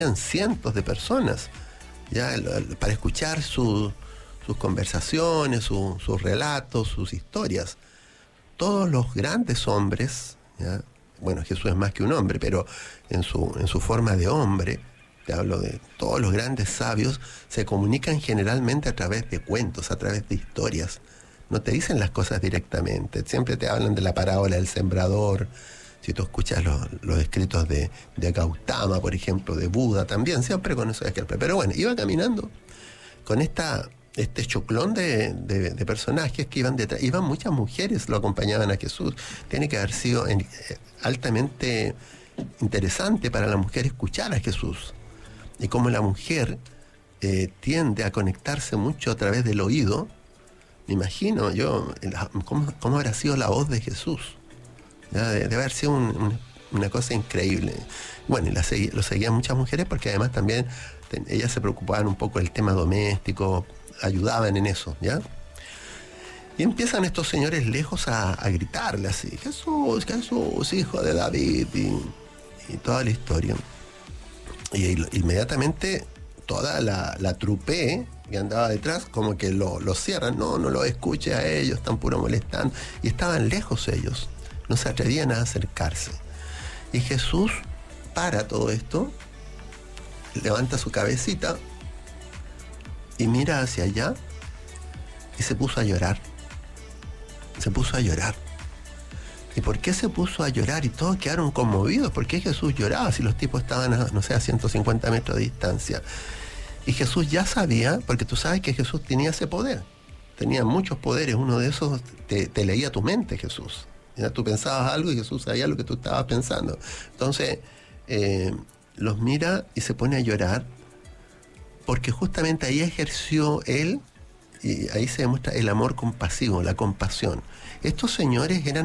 cientos de personas, ya para escuchar sus conversaciones, sus relatos, sus historias. Todos los grandes hombres, ¿ya? Bueno, Jesús es más que un hombre, pero en su forma de hombre, te hablo de todos los grandes sabios, se comunican generalmente a través de cuentos, a través de historias. No te dicen las cosas directamente, siempre te hablan de la parábola del sembrador. Si tú escuchas los escritos de Gautama, por ejemplo, de Buda también, siempre con eso ejemplos. Pero bueno, iba caminando con este choclón de personajes que iban detrás. Iban muchas mujeres, lo acompañaban a Jesús. Tiene que haber sido altamente interesante para la mujer escuchar a Jesús. Y como la mujer tiende a conectarse mucho a través del oído, me imagino yo, cómo habrá sido la voz de Jesús. Debe haber sido una cosa increíble. Bueno, y lo seguían muchas mujeres porque además también ellas se preocupaban un poco del tema doméstico, ayudaban en eso, ¿ya? Y empiezan estos señores lejos a gritarle así: Jesús, Jesús, hijo de David, y toda la historia. Y inmediatamente toda la trupe que andaba detrás como que lo cierran. No lo escuche a ellos, están puro molestando. Y estaban lejos ellos, no se atrevían a acercarse. Y Jesús para todo esto, levanta su cabecita y mira hacia allá y se puso a llorar. Se puso a llorar. ¿Y por qué se puso a llorar? Y todos quedaron conmovidos. ¿Por qué Jesús lloraba si los tipos estaban a 150 metros de distancia? Y Jesús ya sabía, porque tú sabes que Jesús tenía ese poder. Tenía muchos poderes. Uno de esos te leía tu mente, Jesús. ¿Ya? Tú pensabas algo y Jesús sabía lo que tú estabas pensando. Entonces, los mira y se pone a llorar, porque justamente ahí ejerció él, y ahí se demuestra el amor compasivo, la compasión. Estos señores eran